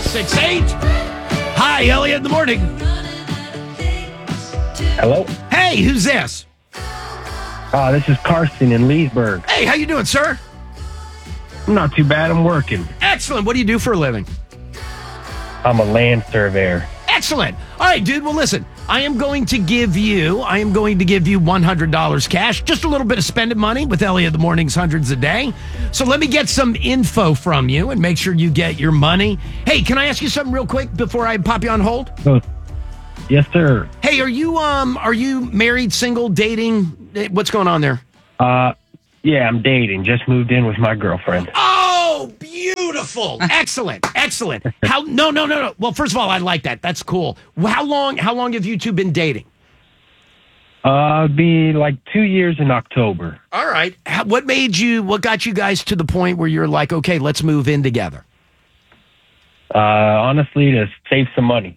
1068. Hi, Elliot in the morning. Hello? Hey, who's this? This is Carson in Leesburg. Hey, how you doing, sir? I'm not too bad. I'm working. Excellent. What do you do for a living? I'm a land surveyor. Excellent. All right, dude. Well, listen, I am going to give you $100 cash, just a little bit of spending money with Elliot in the Morning's Hundreds a Day. So let me get some info from you and make sure you get your money. Hey, can I ask you something real quick before I pop you on hold? Yes, sir. Hey, are you married, single, dating? What's going on there? Yeah, I'm dating. Just moved in with my girlfriend. Oh, beautiful. Excellent. No. Well, first of all, I like that. That's cool. How long have you two been dating? It'd be like 2 years in October. All right. What got you guys to the point where you're like, okay, let's move in together? Honestly, to save some money.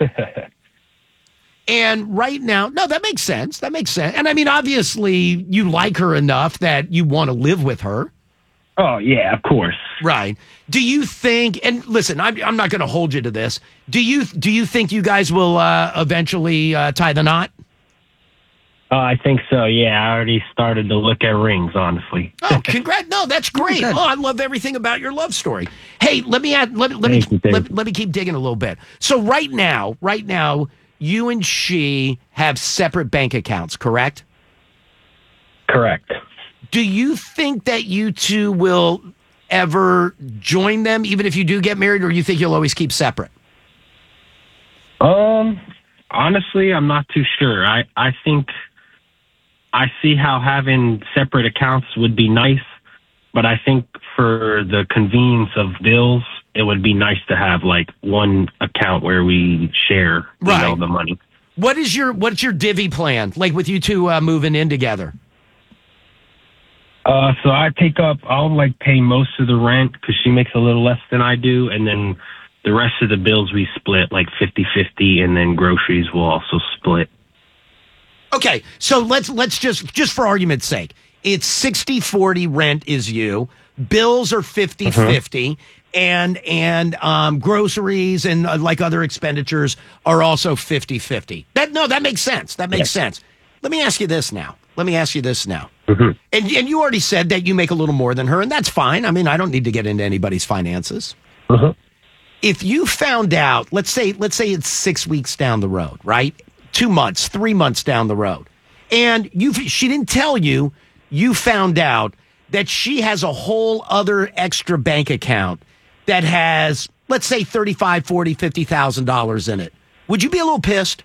And right now, no, that makes sense. And I mean, obviously, you like her enough that you want to live with her. Oh, yeah, of course. Right. Do you think, and listen, I'm not going to hold you to this. Do you think you guys will eventually tie the knot? I think so, yeah. I already started to look at rings, honestly. Oh, congrats. No, that's great. Oh, I love everything about your love story. Hey, let me keep digging a little bit. So right now, you and she have separate bank accounts, correct? Correct. Do you think that you two will ever join them, even if you do get married, or you think you'll always keep separate? Honestly, I'm not too sure. I think I see how having separate accounts would be nice, but I think for the convenience of bills, it would be nice to have like one account where we share the money. What's your divvy plan, like with you two moving in together? So I'll like pay most of the rent because she makes a little less than I do. And then the rest of the bills we split like 50-50, and then groceries will also split. Okay. So let's just for argument's sake, it's 60-40 rent is you. Bills are 50-50. And groceries and like other expenditures are also 50-50. That makes sense. That makes sense. Let me ask you this now. Mm-hmm. And you already said that you make a little more than her, and that's fine. I mean, I don't need to get into anybody's finances. Mm-hmm. If you found out, let's say it's 6 weeks down the road, right? 2 months, 3 months down the road, and she didn't tell you, you found out that she has a whole other extra bank account that has, let's say, $35,000, $40,000, $50,000 in it. Would you be a little pissed?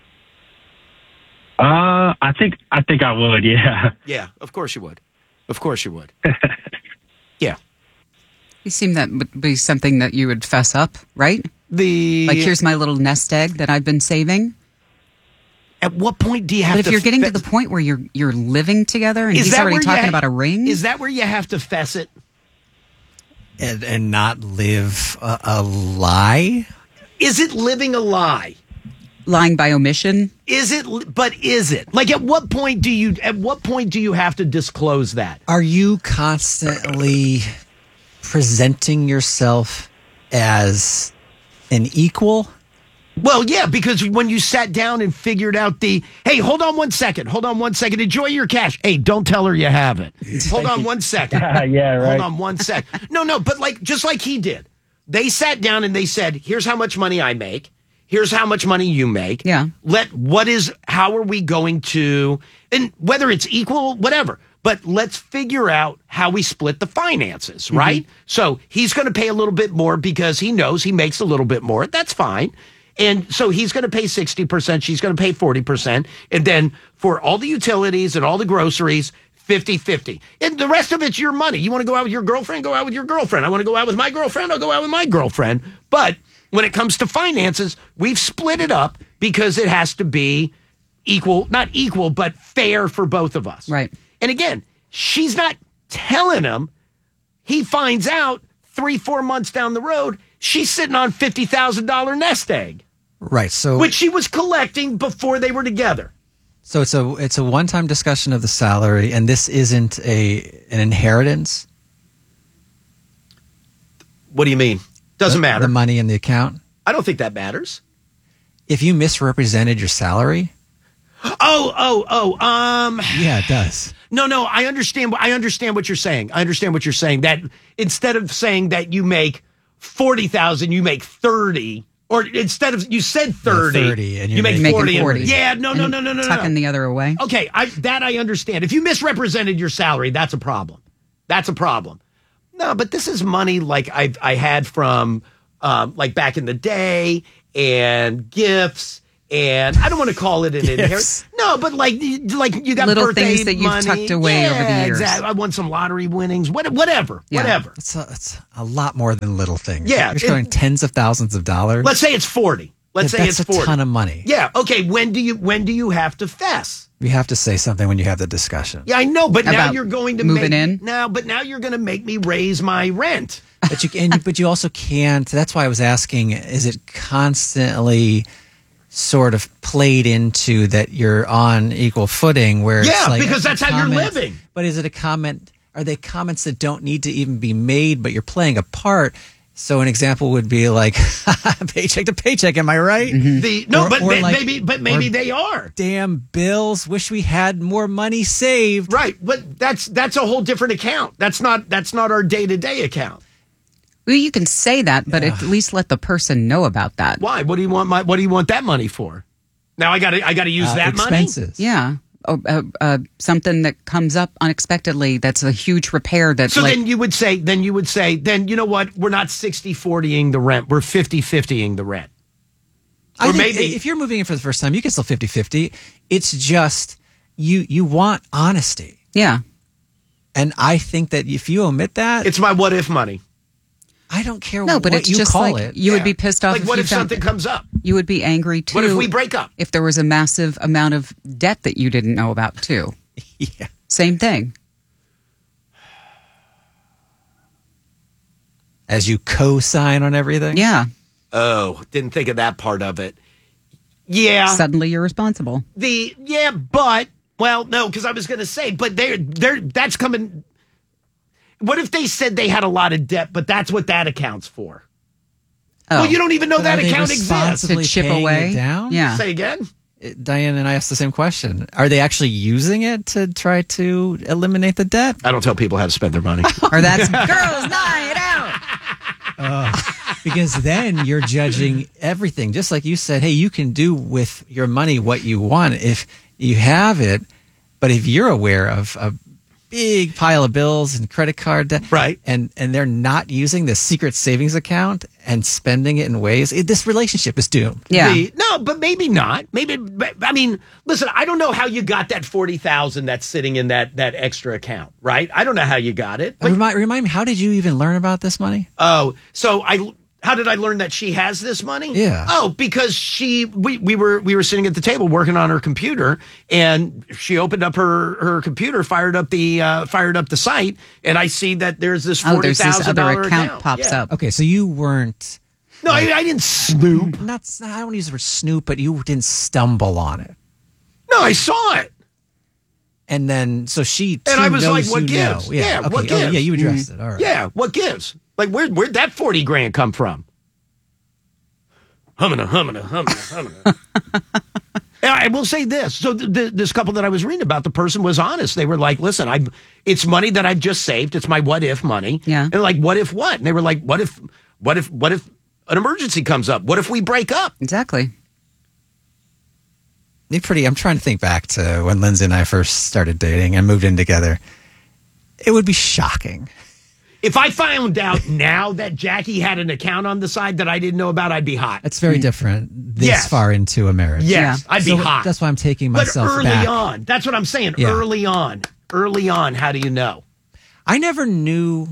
I think I would, yeah. Yeah, of course you would. Yeah. You seem that would be something that you would fess up, right? Like, here's my little nest egg that I've been saving. At what point do you have to... But if you're getting to the point where you're living together and he's already talking about a ring... Is that where you have to fess it? And not live a lie? Is it living a lie? Lying by omission? Is it? Like, at what point do you have to disclose that? Are you constantly presenting yourself as an equal? Well, yeah, because when you sat down and figured out hey, hold on one second, enjoy your cash. Hey, don't tell her you have it. Hold on 1 second. Yeah, right. Hold on 1 sec. No, but just like he did. They sat down and they said, here's how much money I make. Here's how much money you make. Yeah. How are we going to, and whether it's equal, whatever, but let's figure out how we split the finances, right? Mm-hmm. So he's going to pay a little bit more because he knows he makes a little bit more. That's fine. And so he's going to pay 60%. She's going to pay 40%. And then for all the utilities and all the groceries, 50-50. And the rest of it's your money. You want to go out with your girlfriend? Go out with your girlfriend. I want to go out with my girlfriend? I'll go out with my girlfriend. But when it comes to finances, we've split it up because it has to be equal, not equal, but fair for both of us. Right. And again, she's not telling him. He finds out 3-4 months down the road, she's sitting on $50,000 nest egg. Right. So which she was collecting before they were together. So it's a one-time discussion of the salary, and this isn't an inheritance. What do you mean? Doesn't matter. The money in the account? I don't think that matters. If you misrepresented your salary? Yeah, it does. No, I understand what you're saying. That instead of saying that you make 40,000, you make 30, or instead of you said 30 and you make 40. 40. Yeah, no. Tucking the other away. Okay, I understand. If you misrepresented your salary, that's a problem. No, but this is money like I had from like back in the day, and gifts. And I don't want to call it an inheritance. No, but like you got little birthday things that you've money. tucked away over the years. Exactly. I won some lottery winnings. Whatever. It's a lot more than little things. Yeah, you're talking tens of thousands of dollars. Let's say it's 40. Let's say it's 40. That's a ton of money. Yeah. Okay. When do you have to fess? You have to say something when you have the discussion. Yeah, I know, but now About you're going to moving in. now you're going to make me raise my rent. But you also can't. That's why I was asking: is it constantly sort of played into that you're on equal footing? Where it's like because that's how you're living. But is it a comment? Are they comments that don't need to even be made, but you're playing a part? So an example would be like paycheck to paycheck. Am I right? Mm-hmm. Maybe they are. Damn bills. Wish we had more money saved. Right, but that's a whole different account. That's not our day-to-day account. Well, you can say that, but at least let the person know about that. Why? What do you want that money for? Now I got to use that expenses. money. Yeah. Something that comes up unexpectedly that's a huge repair. Then you would say, you know what? We're not 60-40ing the rent. We're 50-50ing the rent. Or maybe if you're moving in for the first time, you can still 50-50. It's just you want honesty. Yeah. And I think that if you omit that, it's my what if money. I don't care but what you call it. You would be pissed off. Like, what if something comes up? You would be angry too. What if we break up? If there was a massive amount of debt that you didn't know about too. Yeah. Same thing. As you co-sign on everything? Yeah. Oh, didn't think of that part of it. Yeah. Suddenly you're responsible. But no, because I was going to say, but that's coming. What if they said they had a lot of debt, but that's what that accounts for? Oh. Well, you don't even know that account exists. To chip away? Down? Yeah. Say again? Diane and I asked the same question. Are they actually using it to try to eliminate the debt? I don't tell people how to spend their money. Or that's girls' night out. Because then you're judging everything. Just like you said, hey, you can do with your money what you want if you have it. But if you're aware of a big pile of bills and credit card debt, right, and they're not using this secret savings account and spending it in ways, this relationship is doomed. Yeah. No, but maybe not. I mean, listen, I don't know how you got that 40,000 that's sitting in that extra account, right? I don't know how you got it. But Remind me, how did you even learn about this money? Oh, how did I learn that she has this money? Yeah. Oh, because we were sitting at the table working on her computer, and she opened up her computer, fired up the site, and I see that there's this $40,000 account pops up. Okay, so you weren't. No, I didn't snoop. I don't want to use the word snoop, but you didn't stumble on it. No, I saw it. And then, so she too and I was knows like, "What you gives? know. Yeah, okay. what gives? Oh, yeah, you addressed it. All right. Yeah, what gives? Like, where'd that 40 grand come from? Humming. I will say this. So this couple that I was reading about, the person was honest. They were like, listen, it's money that I've just saved. It's my what if money. Yeah. And like, what if what? And they were like, what if an emergency comes up? What if we break up? Exactly. I'm trying to think back to when Lindsay and I first started dating and moved in together. It would be shocking. If I found out now that Jackie had an account on the side that I didn't know about, I'd be hot. That's very different this far into a marriage. Yes, Yeah. I'd be hot. That's why I'm taking myself but early back. on, that's what I'm saying. Yeah. Early on, how do you know? I never knew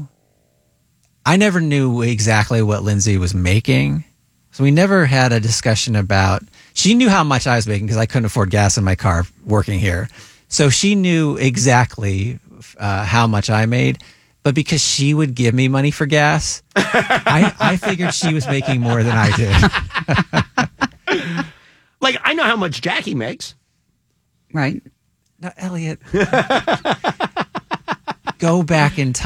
exactly what Lindsay was making. So we never had a discussion about, she knew how much I was making because I couldn't afford gas in my car working here. So she knew exactly how much I made. But because she would give me money for gas, I figured she was making more than I did. Like, I know how much Jackie makes. Right. Now, Elliot, go back in time.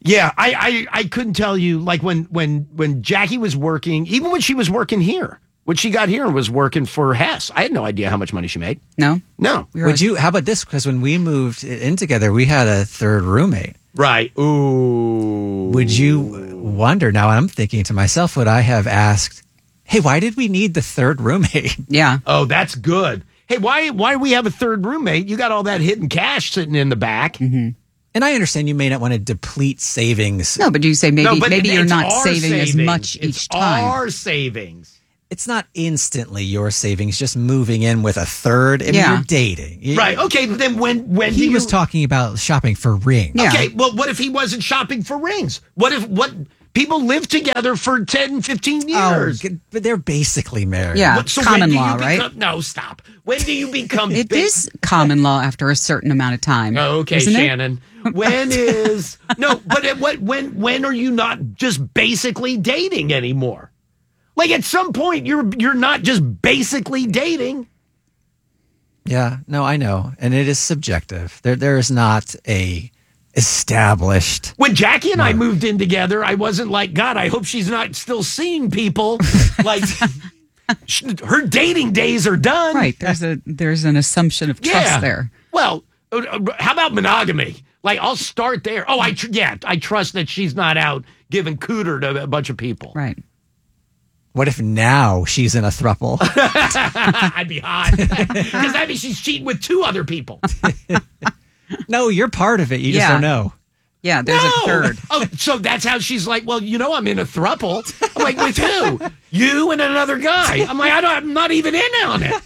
Yeah, I couldn't tell you, like when Jackie was working, even when she was working here, when she got here and was working for Hess, I had no idea how much money she made. No? No. How about this? Because when we moved in together, we had a third roommate. Right. Ooh. Would you wonder, now I'm thinking to myself, would I have asked, hey, why did we need the third roommate? Yeah. Oh, that's good. Hey, why do we have a third roommate? You got all that hidden cash sitting in the back. Mm-hmm. And I understand you may not want to deplete savings. No, but you say maybe you're not saving savings. as much each time. Our savings. It's not instantly your savings, just moving in with a third. I mean, you're dating. Right. Okay. But then when he was talking about shopping for rings. Yeah. Okay. Well, what if he wasn't shopping for rings? What people live together for 10, 15 years? But they're basically married. Yeah. So common law, right? No, stop. When do you become? It is common law after a certain amount of time. Oh, okay, isn't Shannon. When is no? But when are you not just basically dating anymore? Like at some point, you're not just basically dating. Yeah, no, I know, and it is subjective. There is not a established. When Jackie and I moved in together, I wasn't like, God, I hope she's not still seeing people. Like her dating days are done. Right. There's an assumption of trust there. Well, how about monogamy? Like I'll start there. Oh, I trust that she's not out giving cooter to a bunch of people. Right. What if now she's in a throuple? I'd be hot. Because that means she's cheating with 2 other people. No, you're part of it. You just don't know. Yeah, there's a third. Oh, so that's how she's like, well, I'm in a throuple. I'm like, with who? You and another guy. I'm like, I'm not even in on it.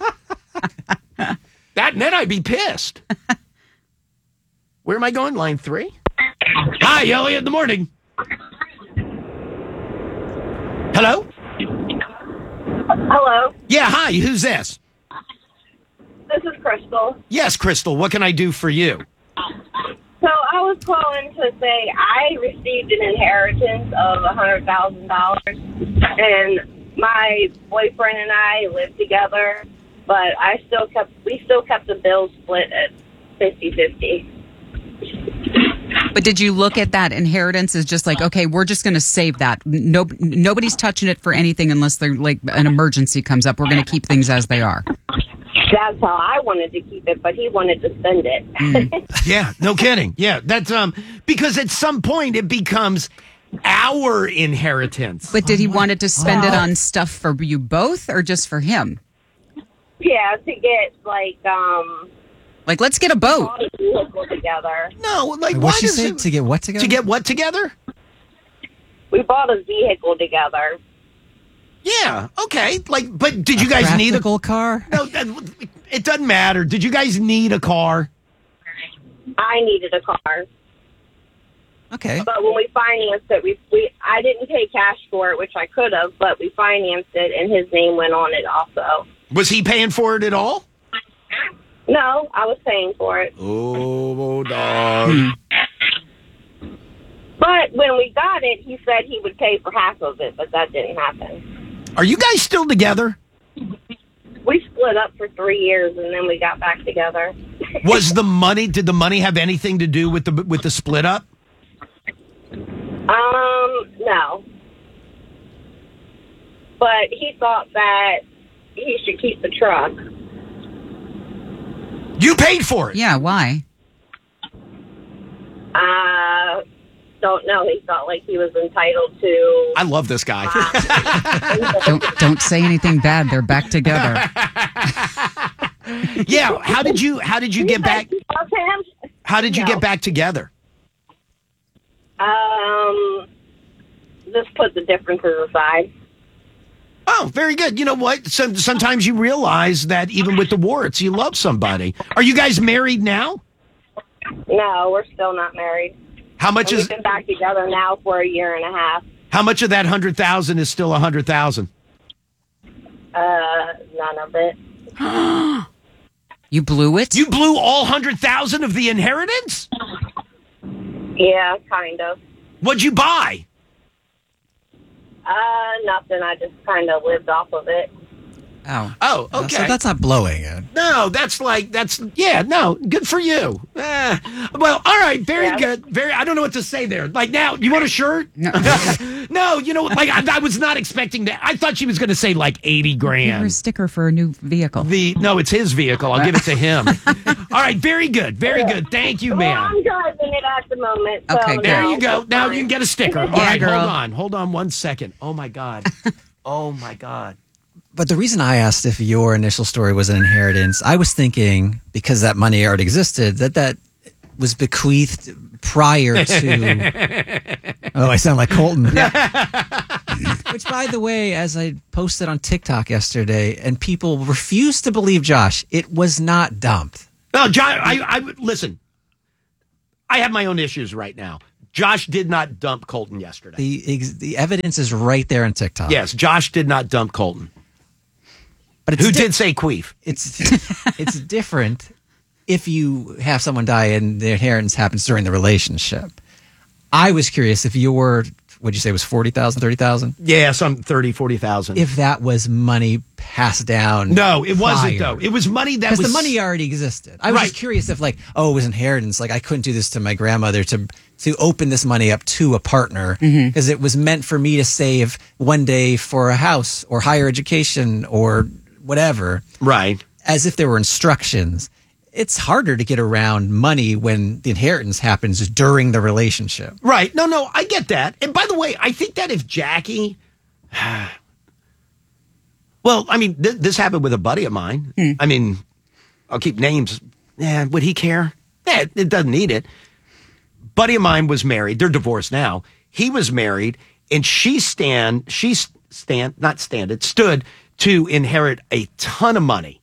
That and then I'd be pissed. Where am I going? Line 3? Hi, Elliot, in the morning. Hello? Hello. Yeah, hi. Who's this? This is Crystal. Yes, Crystal. What can I do for you? So I was calling to say I received an inheritance of $100,000, and my boyfriend and I lived together, but we still kept the bill split at 50-50. But did you look at that inheritance as just like, okay, we're just going to save that. Nobody's touching it for anything unless they're like an emergency comes up. We're going to keep things as they are. That's how I wanted to keep it, but he wanted to spend it. Yeah, no kidding. Yeah, that's because at some point it becomes our inheritance. But did he wanted to spend it on stuff for you both or just for him? Yeah, to get like, let's get a boat. bought a vehicle together. No, like why What'd she does say? it, To get what together? to get what together? We bought a vehicle together. Yeah, okay. Like, but did you guys need a car? No, it doesn't matter. Did you guys need a car? I needed a car. Okay. But when we financed it, I didn't pay cash for it, which I could have, but we financed it, and his name went on it also. Was he paying for it at all? No, I was paying for it. Oh, dog. But when we got it, he said he would pay for half of it, but that didn't happen. Are you guys still together? We split up for 3 years, and then we got back together. Did the money have anything to do with the split up? No. But he thought that he should keep the truck. You paid for it. Yeah, why? Don't know. He felt like he was entitled to. I love this guy. Don't say anything bad. They're back together. Yeah. How did you get back? How did you get back together? Just put the differences aside. Oh, very good. You know what? Sometimes you realize that even with the warts, you love somebody. Are you guys married now? No, we're still not married. How much We've been back together now for a year and a half. How much of that 100,000 is still 100,000? None of it. You blew it? You blew all 100,000 of the inheritance? Yeah, kind of. What'd you buy? Nothing. I just kind of lived off of it. Oh, okay. So that's not blowing it. No, no, good for you. Well, all right, very good. I don't know what to say there. Like now, you want a shirt? No. No, I was not expecting that. I thought she was going to say like 80 Give her a grand. sticker for a new vehicle. No, it's his vehicle. I'll give it to him. All right, very good. Very good. Thank you, Well, ma'am. I'm driving it at the moment. So Okay, There no, you go. it's Now fine. you can get a sticker. All Yeah, right, girl. hold on 1 second. Oh my God. Oh my God. But the reason I asked if your initial story was an inheritance, I was thinking because that money already existed, that was bequeathed prior to. Oh, I sound like Colton. Which, by the way, as I posted on TikTok yesterday, and people refused to believe Josh, it was not dumped. No, John, I listen. I have my own issues right now. Josh did not dump Colton yesterday. The evidence is right there on TikTok. Yes, Josh did not dump Colton. But it's Who did say queef? It's different if you have someone die and the inheritance happens during the relationship. I was curious if your, what'd you say, was 40,000, 30,000? Yeah, some 30, 40,000. If that was money passed down. No, it wasn't prior. though. It was money that was Because the money already existed. I was just Right. curious if, like, it was inheritance. Like, I couldn't do this to my grandmother to open this money up to a partner because it was meant for me to save one day for a house or higher education or whatever. right. As if there were instructions. It's harder to get around money when the inheritance happens during the relationship. Right. No, I get that. And by the way, I think that if Jackie, well, I mean, this happened with a buddy of mine. I mean, I'll keep names. Yeah, would he care? Yeah, it doesn't need it. Buddy of mine was married. They're divorced now. He was married, and stood to inherit a ton of money.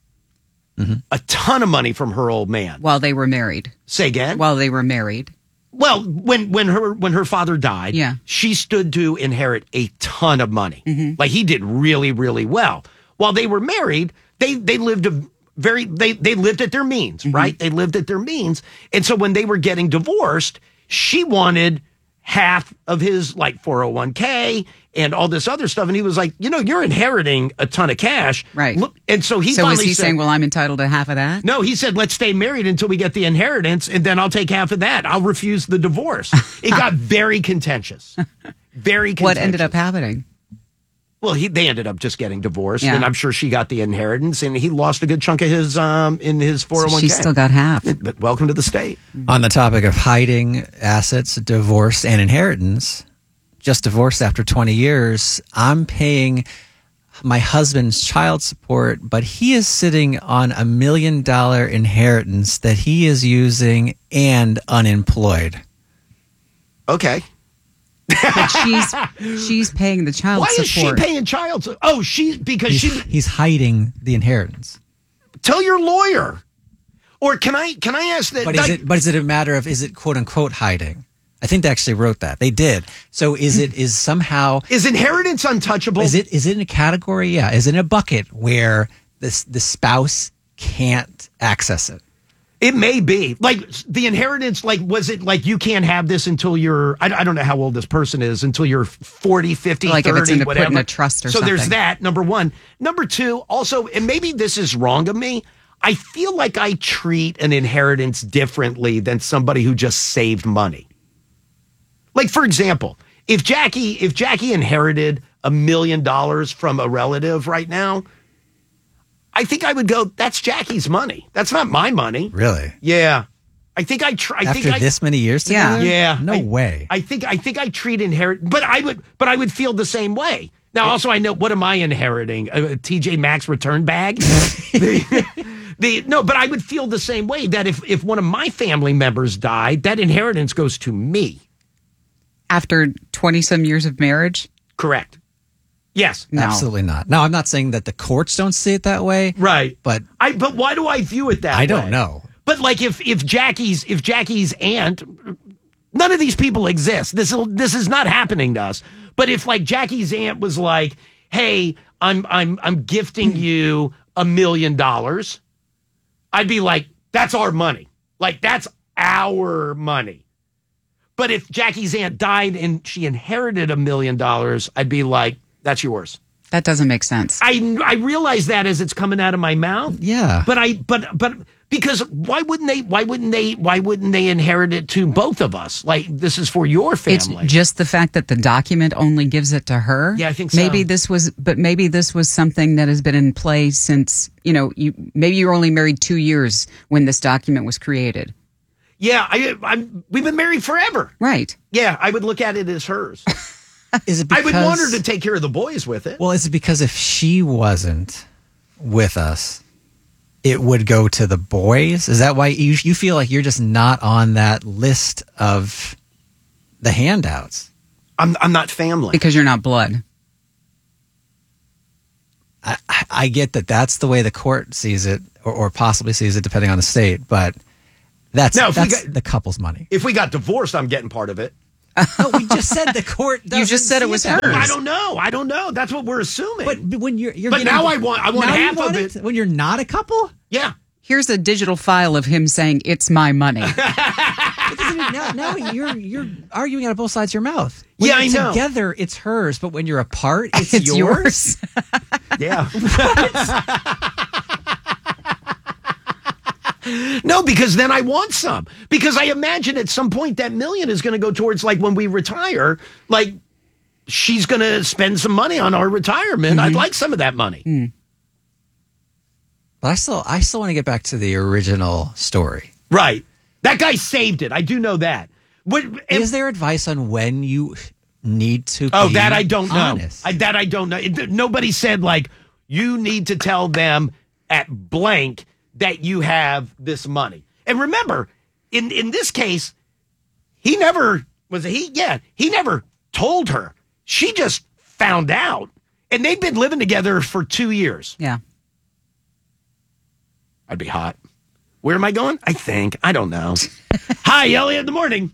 A ton of money from her old man. While they were married. Say again? While they were married. Well, when her father died, Yeah. she stood to inherit a ton of money. Like he did really, really well. While they were married, they lived they lived at their means, right? They lived at their means. And so when they were getting divorced, she wanted half of his like 401k and all this other stuff. And he was like, you're inheriting a ton of cash. Right. Look, and so he So finally was he said, saying, well, I'm entitled to half of that? no, he said, let's stay married until we get the inheritance, and then I'll take half of that. I'll refuse the divorce. It got very contentious. Very contentious. What ended up happening? Well, they ended up just getting divorced, Yeah. and I'm sure she got the inheritance, and he lost a good chunk of his in his 401k. She still got half. But welcome to the state. On the topic of hiding assets, divorce, and inheritance, just divorced after 20 years, I'm paying my husband's child support, but he is sitting on $1 million inheritance that he is using and unemployed. Okay. But she's paying the child Why support. is she paying child support? Oh, He's hiding the inheritance. Tell your lawyer. Or can I ask that? But is it a matter of, is it quote unquote hiding? I think they actually wrote that. They did. So is inheritance untouchable? Is it in a category? Yeah. Is it in a bucket where the spouse can't access it? It may be like the inheritance. Like, was it like you can't have this until you're, I don't know how old this person is, until you're 40, 50, Like 30, if it's in whatever. put in a trust or so there's something. that, number one. Number two, also, and maybe this is wrong of me, I feel like I treat an inheritance differently than somebody who just saved money. Like, for example, if Jackie inherited $1 million from a relative right now, I think I would go, that's Jackie's money. That's not my money. Really? Yeah. I think I try. After this many years together? Yeah. No way. I think I treat but I would feel the same way. Now, also, I know, what am I inheriting? A TJ Maxx return bag? No, but I would feel the same way that if one of my family members died, that inheritance goes to me. After 20-some years of marriage? Correct. Yes. No. Absolutely not. No, I'm not saying that the courts don't see it that way. Right. But But why do I view it that way? I don't know. But like if Jackie's aunt, none of these people exist. This is not happening to us. But if like Jackie's aunt was like, "Hey, I'm gifting you $1 million," I'd be like, "That's our money. Like that's our money." But if Jackie's aunt died and she inherited $1 million, I'd be like, "That's yours." That doesn't make sense. I realize that as it's coming out of my mouth. Yeah. But because why wouldn't they inherit it to both of us? Like, this is for your family. It's just the fact that the document only gives it to her. Yeah, I think so. Maybe this was something that has been in play since, maybe you were only married 2 years when this document was created. Yeah, we've been married forever. Right. Yeah, I would look at it as hers. Is it I because, would want her to take care of the boys with it. Well, is it because if she wasn't with us, it would go to the boys? Is that why you feel like you're just not on that list of the handouts? I'm not family. Because you're not blood. I get that that's the way the court sees it, or possibly sees it, depending on the state, but that's the couple's money. If we got divorced, I'm getting part of it. No, we just said the court doesn't. You just said it was hers. I don't know. That's what we're assuming. But when you're But getting, now I want half of it. When you're not a couple? Yeah. Here's a digital file of him saying, "It's my money." Now you're arguing out of both sides of your mouth. When Yeah, you're I know. Together, it's hers, but when you're apart, it's yours. yours. Yeah. No, because then I want some. Because I imagine at some point that $1 million is going to go towards, like, when we retire, like, she's going to spend some money on our retirement. I'd like some of that money. But I still want to get back to the original story. Right. That guy saved it. I do know that. Is there advice on when you need to Oh, be that I don't know. honest? That I don't know. Nobody said, like, you need to tell them at blank that you have this money. And remember, in this case, he never told her. She just found out. And they've been living together for 2 years. Yeah. I'd be hot. Where am I going? I think. I don't know. Hi, Elliot in the morning.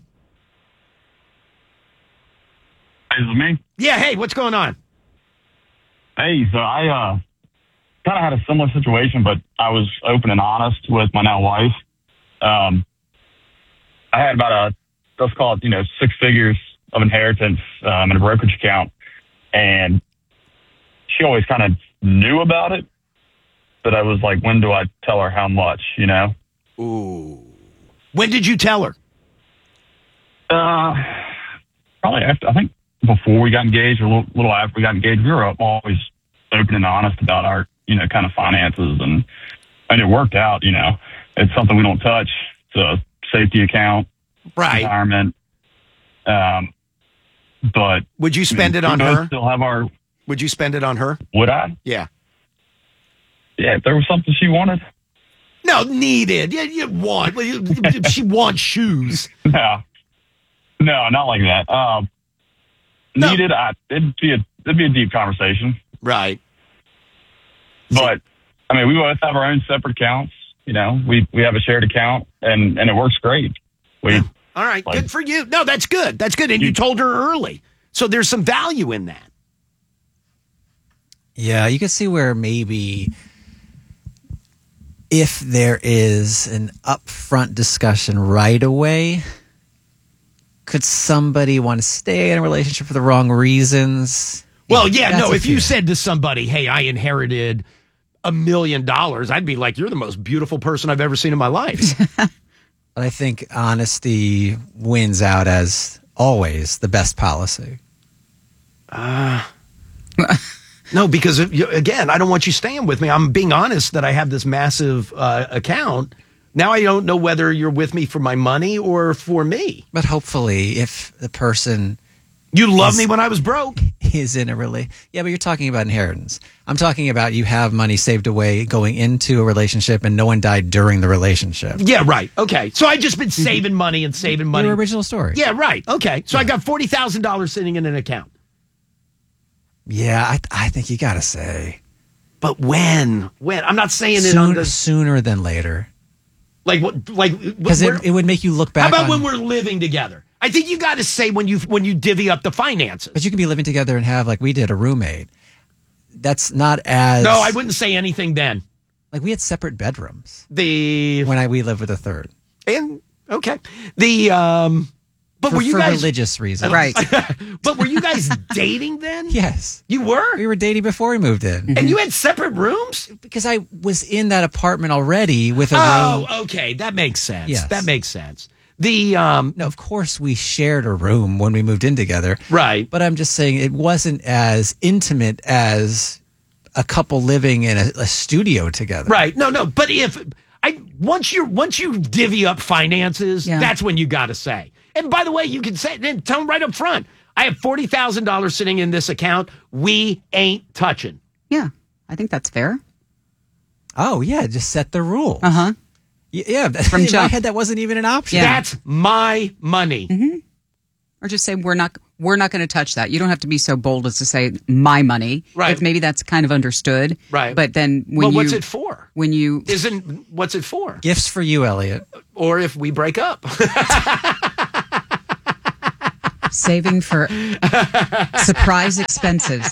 Is it me? Yeah, hey, what's going on? Hey, so I kind of had a similar situation, but I was open and honest with my now wife. I had about let's call it, 6 figures of inheritance in a brokerage account, and she always kind of knew about it, but I was like, when do I tell her how much, Ooh. When did you tell her? Probably after, I think before we got engaged or a little after we got engaged. We were always open and honest about our, kind of finances, and it worked out, It's something we don't touch. It's a safety account, Right. retirement. But Would you spend it we on both her? Still have our. Would you spend it on her? Would I? Yeah. Yeah, if there was something she wanted. No, needed. Yeah, you want. She wants shoes. No, not like that. No. Needed. It'd be a deep conversation. Right. But we both have our own separate accounts. We have a shared account, and it works great. All right. Good for you. No, that's good. That's good. And you told her early. So there's some value in that. Yeah, you can see where maybe if there is an upfront discussion right away, could somebody want to stay in a relationship for the wrong reasons? Well, yeah, That's no, a if you fear. said to somebody, hey, I inherited $1 million, I'd be like, you're the most beautiful person I've ever seen in my life. But I think honesty wins out as always the best policy. No, because, again, I don't want you staying with me. I'm being honest that I have this massive account. Now I don't know whether you're with me for my money or for me. But hopefully, if the person You loved me when I was broke. is in a yeah, but you're talking about inheritance. I'm talking about you have money saved away going into a relationship and no one died during the relationship. Yeah, right. Okay. So I've just been saving money and saving money. Your original story. Yeah, right. Okay. So I got $40,000 sitting in an account. Yeah, I think you got to say. But when? I'm not saying it on the... Sooner than later. Like what? Because it would make you look back. How about on, when we're living together? I think you got to say when you divvy up the finances. But you can be living together and have, like we did, a roommate. That's not as... No, I wouldn't say anything then. Like we had separate bedrooms We when we lived with a third. okay. The But for, were you for guys religious reasons. Right. But were you guys dating then? Yes. You were? We were dating before we moved in. And you had separate rooms? Because I was in that apartment already with a room. Oh, okay. That makes sense. Yes. That makes sense. The No, of course we shared a room when we moved in together. Right. But I'm just saying it wasn't as intimate as a couple living in a studio together. Right. No. But once you divvy up finances, Yeah. that's when you got to say. And by the way, you can say, then tell them right up front. I have $40,000 sitting in this account. We ain't touching. Yeah, I think that's fair. Oh, yeah, just set the rules. Uh-huh. Yeah, From in my jump. head that wasn't even an option. Yeah. That's my money. Or just say we're not going to touch that. You don't have to be so bold as to say my money. Right. If maybe that's kind of understood. Right. But then Well, what's it for? What's What's it for? Gifts for you, Elliot. Or if we break up. saving for surprise expenses.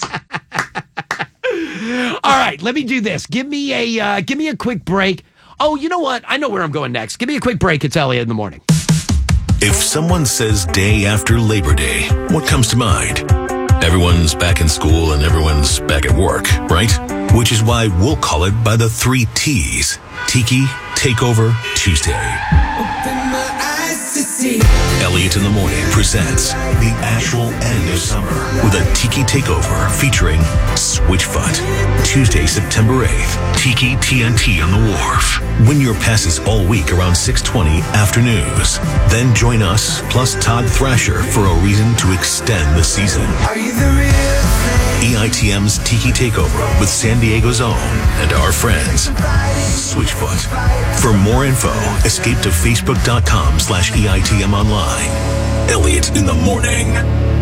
All right, let me do this. Give me a quick break. Oh, you know what? I know where I'm going next. Give me a quick break. It's Elliot in the morning. If someone says day after Labor Day, what comes to mind? Everyone's back in school and everyone's back at work, right? Which is why we'll call it by the 3 T's. Tiki Takeover Tuesday. Elliot in the Morning presents the actual end of summer with a Tiki Takeover featuring Switchfoot. Tuesday, September 8th, Tiki TNT on the Wharf. Win your passes all week around 6:20 after news. Then join us, plus Todd Thrasher, for a reason to extend the season. Are you the real thing? EITM's Tiki Takeover with San Diego's own and our friends, Switchfoot. For more info, escape to facebook.com/EITM online. Elliot in the Morning.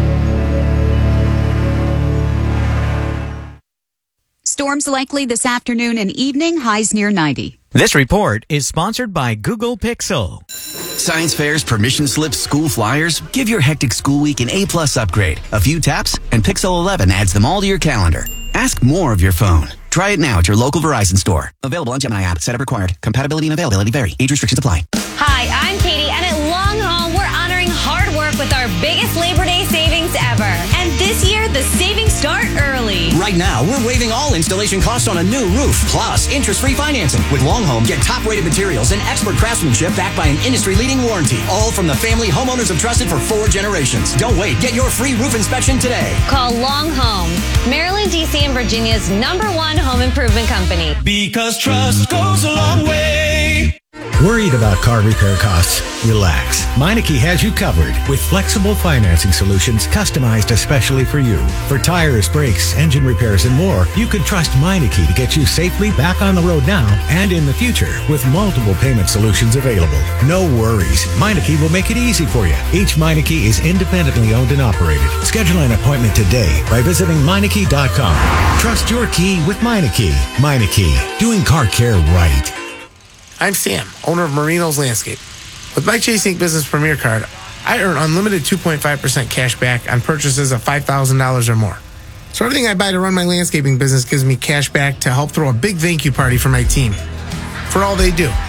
Storms likely this afternoon and evening, highs near 90. This report is sponsored by Google Pixel. Science fairs, permission slips, school flyers. Give your hectic school week an A+ upgrade. A few taps, and Pixel 11 adds them all to your calendar. Ask more of your phone. Try it now at your local Verizon store. Available on Gemini app. Setup required. Compatibility and availability vary. Age restrictions apply. Hi, I'm Katie, and at Long Home, we're honoring hard work with our biggest Labor Day savings ever. And this year, the savings start early. Right now, we're waiving all installation costs on a new roof, plus interest-free financing. With Long Home, get top-rated materials and expert craftsmanship backed by an industry-leading warranty. All from the family homeowners have trusted for 4 generations. Don't wait. Get your free roof inspection today. Call Long Home, Maryland, D.C., and Virginia's #1 home improvement company. Because trust goes a long way. Worried about car repair costs? Relax. Meineke has you covered with flexible financing solutions customized especially for you. For tires, brakes, engine repairs, and more, you can trust Meineke to get you safely back on the road now and in the future with multiple payment solutions available. No worries. Meineke will make it easy for you. Each Meineke is independently owned and operated. Schedule an appointment today by visiting Meineke.com. Trust your key with Meineke. Meineke, doing car care right. I'm Sam, owner of Marino's Landscape. With my Chase Ink Business Premier Card, I earn unlimited 2.5% cash back on purchases of $5,000 or more. So everything I buy to run my landscaping business gives me cash back to help throw a big thank you party for my team for all they do.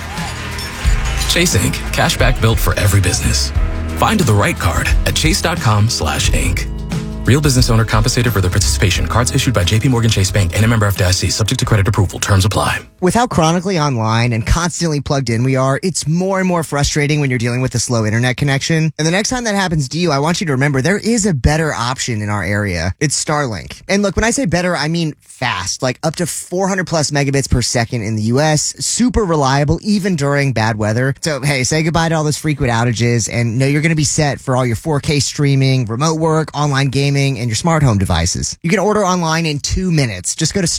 Chase Ink. Cash back built for every business. Find the right card at chase.com/ink. Real business owner compensated for their participation. Cards issued by JP Morgan Chase Bank and a member FDIC. Subject to credit approval. Terms apply. With how chronically online and constantly plugged in we are, it's more and more frustrating when you're dealing with a slow internet connection. And the next time that happens to you, I want you to remember there is a better option in our area. It's Starlink. And look, when I say better, I mean fast, like up to 400 plus megabits per second in the US, super reliable even during bad weather. So hey, say goodbye to all those frequent outages and know you're going to be set for all your 4K streaming, remote work, online gaming, and your smart home devices. You can order online in 2 minutes. Just go to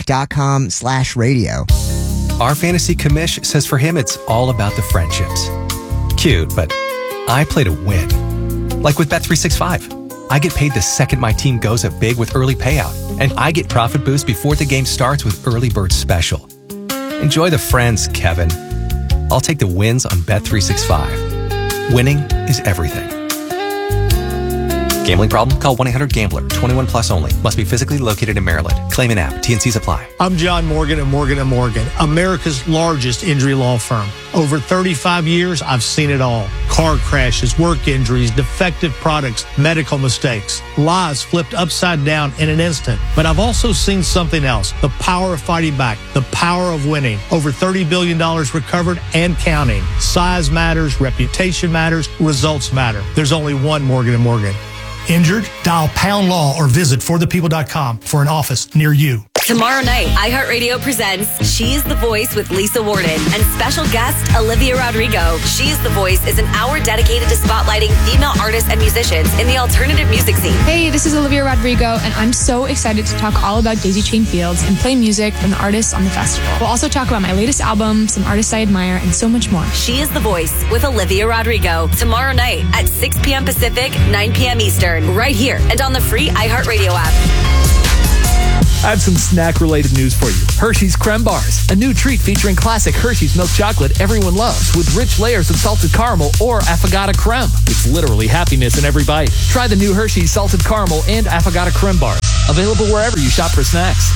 starlink.com/radio. Our fantasy commish says for him it's all about the friendships. Cute, but I play to win. Like with Bet365. I get paid the second my team goes up big with early payout, and I get profit boost before the game starts with Early Bird Special. Enjoy the friends, Kevin. I'll take the wins on Bet365. Winning is everything. Gambling problem? Call 1-800-GAMBLER. 21 plus only. Must be physically located in Maryland. Claim an app. TNCs apply. I'm John Morgan at Morgan & Morgan, America's largest injury law firm. Over 35 years, I've seen it all. Car crashes, work injuries, defective products, medical mistakes, lives flipped upside down in an instant. But I've also seen something else, the power of fighting back, the power of winning. Over $30 billion recovered and counting. Size matters, reputation matters, results matter. There's only one Morgan & Morgan. Injured? Dial pound law or visit forthepeople.com for an office near you. Tomorrow night, iHeartRadio presents She is the Voice with Lisa Warden and special guest Olivia Rodrigo. She is the Voice is an hour dedicated to spotlighting female artists and musicians in the alternative music scene. Hey, this is Olivia Rodrigo, and I'm so excited to talk all about Daisy Chain Fields and play music from the artists on the festival. We'll also talk about my latest album, some artists I admire, and so much more. She is the Voice with Olivia Rodrigo. Tomorrow night at 6 p.m. Pacific, 9 p.m. Eastern, right here and on the free iHeartRadio app. I have some snack-related news for you. Hershey's Creme Bars, a new treat featuring classic Hershey's milk chocolate everyone loves with rich layers of salted caramel or affogato creme. It's literally happiness in every bite. Try the new Hershey's salted caramel and affogato creme bars. Available wherever you shop for snacks.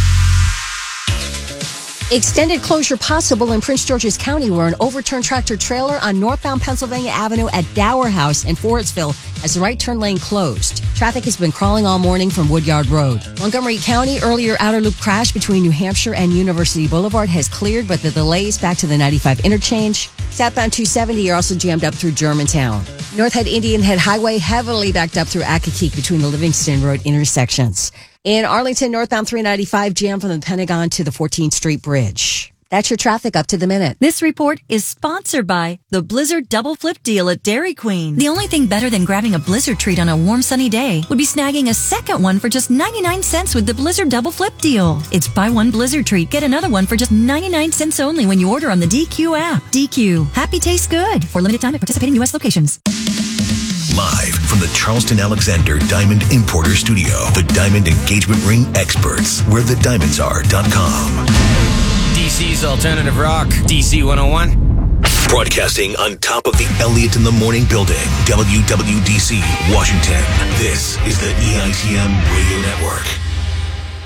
Extended closure possible in Prince George's County, where an overturned tractor trailer on northbound Pennsylvania Avenue at Dower House in Forestville has the right turn lane closed. Traffic has been crawling all morning from Woodyard Road. Montgomery County, earlier outer loop crash between New Hampshire and University Boulevard has cleared, but the delays back to the 95 interchange. Southbound 270 are also jammed up through Germantown. North Head Indian Head Highway heavily backed up through Accokeek between the Livingston Road intersections. In Arlington, northbound 395 jammed from the Pentagon to the 14th Street Bridge. That's your traffic up to the minute. This report is sponsored by the Blizzard Double Flip Deal at Dairy Queen. The only thing better than grabbing a Blizzard treat on a warm, sunny day would be snagging a second one for just 99 cents with the Blizzard Double Flip Deal. It's buy one Blizzard treat, get another one for just 99 cents only when you order on the DQ app. DQ. Happy tastes good. For limited time at participating U.S. locations. Live from the Charleston Alexander Diamond Importer Studio, the Diamond Engagement Ring experts, where the diamonds are.com. DC's Alternative Rock, DC 101. Broadcasting on top of the Elliott in the Morning building, WWDC, Washington. This is the EITM Radio Network.